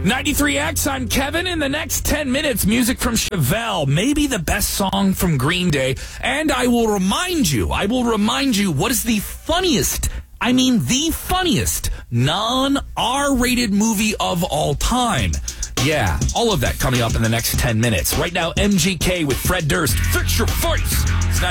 93X, I'm Kevin. In the next 10 minutes, music from Chevelle, maybe the best song from Green Day. And I will remind you what is the funniest non-R-rated movie of all time. Yeah, all of that coming up in the next 10 minutes. Right now, MGK with Fred Durst. Fix your voice.